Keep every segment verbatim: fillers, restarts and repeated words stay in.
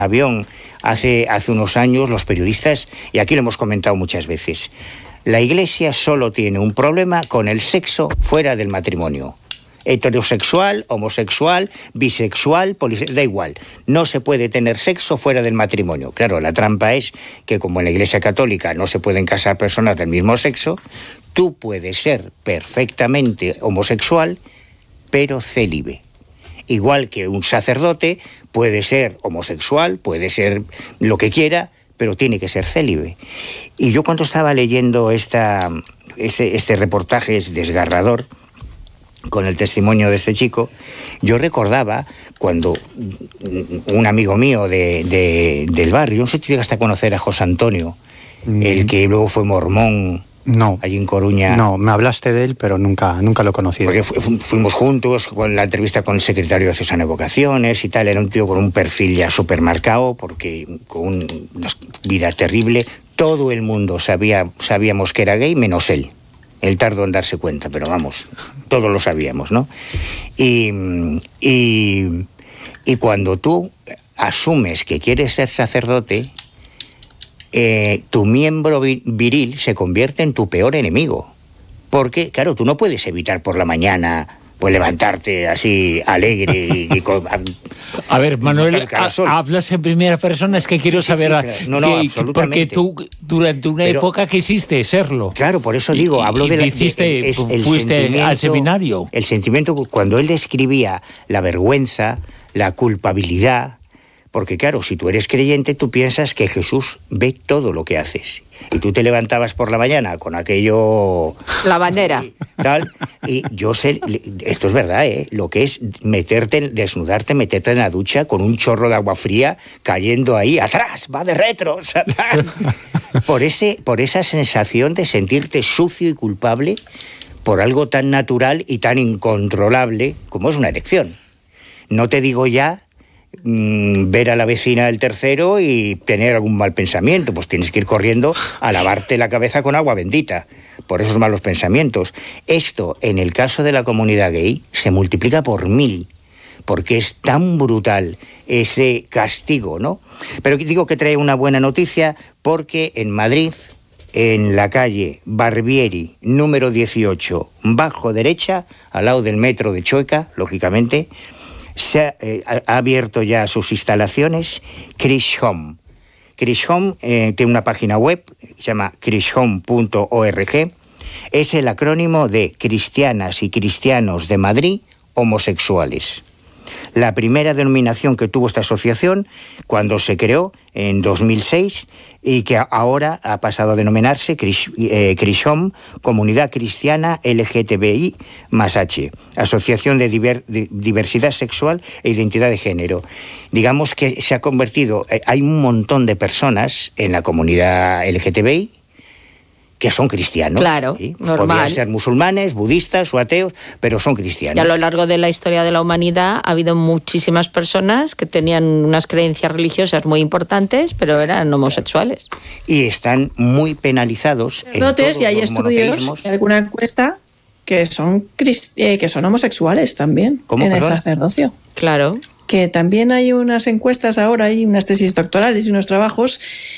avión hace, hace unos años los periodistas, y aquí lo hemos comentado muchas veces, la Iglesia solo tiene un problema con el sexo fuera del matrimonio. Heterosexual, homosexual, bisexual, polisexual, da igual. No se puede tener sexo fuera del matrimonio. Claro, la trampa es que como en la Iglesia Católica no se pueden casar personas del mismo sexo, tú puedes ser perfectamente homosexual, pero célibe. Igual que un sacerdote puede ser homosexual, puede ser lo que quiera, pero tiene que ser célibe. Y yo cuando estaba leyendo esta, este, este reportaje es desgarrador, con el testimonio de este chico, yo recordaba cuando un amigo mío de, de, del barrio, no sé si llegaste a conocer a José Antonio, mm. el que luego fue mormón. No. Allí en Coruña. No, me hablaste de él, pero nunca, nunca lo he conocido. Porque fu fuimos juntos con la entrevista con el secretario de Cesana de Vocaciones y tal. Era un tío con un perfil ya súper marcado, porque con un, una vida terrible. Todo el mundo sabía, sabíamos que era gay, menos él. Él tardó en darse cuenta, pero vamos, todos lo sabíamos, ¿no? Y, y, y cuando tú asumes que quieres ser sacerdote, Eh, tu miembro viril se convierte en tu peor enemigo. Porque, claro, tú no puedes evitar por la mañana pues levantarte así alegre y, y con, a, a ver, Manuel, a, hablas en primera persona, es que quiero sí, saber... Sí, claro. No, no, que, porque tú durante una Pero, época quisiste serlo. Claro, por eso digo, hablo de la... Hiciste, de, es, el fuiste al seminario. El sentimiento, cuando él describía la vergüenza, la culpabilidad... Porque claro, si tú eres creyente, tú piensas que Jesús ve todo lo que haces. Y tú te levantabas por la mañana con aquello... La bandera. Y, tal, y yo sé, esto es verdad, ¿eh? Lo que es meterte, desnudarte, meterte en la ducha con un chorro de agua fría cayendo ahí, atrás, va de retro, Satán. Por, ese, por esa sensación de sentirte sucio y culpable por algo tan natural y tan incontrolable como es una erección. No te digo ya... ver a la vecina del tercero y tener algún mal pensamiento, pues tienes que ir corriendo a lavarte la cabeza con agua bendita por esos malos pensamientos. Esto, en el caso de la comunidad gay, se multiplica por mil, porque es tan brutal ese castigo, ¿no? Pero digo que trae una buena noticia, porque en Madrid, en la calle Barbieri, número dieciocho, bajo derecha, al lado del metro de Chueca, lógicamente, se ha, eh, ha abierto ya sus instalaciones Chris Home. Chris Home eh, tiene una página web, se llama chris home punto org. Es el acrónimo de Cristianas y Cristianos de Madrid Homosexuales. La primera denominación que tuvo esta asociación cuando se creó en dos mil seis y que ahora ha pasado a denominarse eh, Crishom, Comunidad Cristiana L G T B I más H, Asociación de, Diver, de Diversidad Sexual e Identidad de Género. Digamos que se ha convertido, eh, hay un montón de personas en la comunidad L G T B I que son cristianos. Claro, ¿sí? normal. Podrían ser musulmanes, budistas o ateos, pero son cristianos. Y a lo largo de la historia de la humanidad ha habido muchísimas personas que tenían unas creencias religiosas muy importantes, pero eran homosexuales. Y están muy penalizados en todos y hay los estudios, hay alguna encuesta que son, eh, que son homosexuales también en perdón? el sacerdocio. Claro. Que también hay unas encuestas ahora, hay unas tesis doctorales y unos trabajos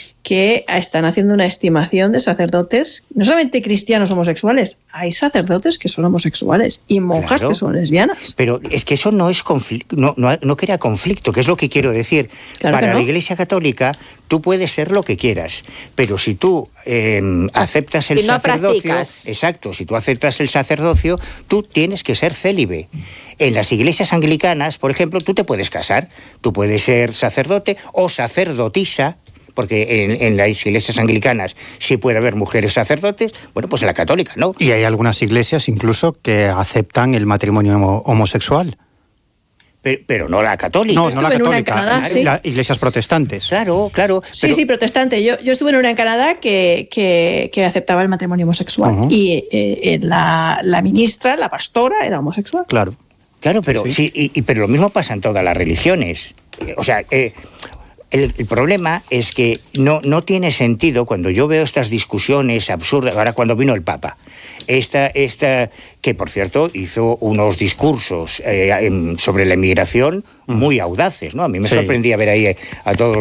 que están haciendo una estimación de sacerdotes, no solamente cristianos homosexuales, hay sacerdotes que son homosexuales y monjas claro, que son lesbianas. Pero es que eso no es conflicto, no, no, no crea conflicto, que es lo que quiero decir. Claro Para no. la Iglesia Católica, tú puedes ser lo que quieras, pero si tú eh, aceptas el si no sacerdocio, practicas. exacto, si tú aceptas el sacerdocio, tú tienes que ser célibe. En las iglesias anglicanas, por ejemplo, tú te puedes casar, tú puedes ser sacerdote o sacerdotisa, porque en, en las iglesias anglicanas sí puede haber mujeres sacerdotes, bueno, pues en la católica no. Y hay algunas iglesias incluso que aceptan el matrimonio homosexual. Pero, pero no la católica. No, no la católica, Canadá, ¿sí? Las iglesias protestantes. Claro, claro. Sí, pero... sí, protestante. Yo, yo estuve en una en Canadá que, que, que aceptaba el matrimonio homosexual. Uh-huh. Y eh, la, la ministra, la pastora, era homosexual. Claro. Claro, pero, sí, sí. Sí, y, y, pero lo mismo pasa en todas las religiones. O sea... Eh, El, el problema es que no, no tiene sentido cuando yo veo estas discusiones absurdas, ahora cuando vino el Papa, esta, esta que por cierto hizo unos discursos eh, en, sobre la inmigración muy audaces, ¿no? A mí me sí. sorprendía ver ahí a todos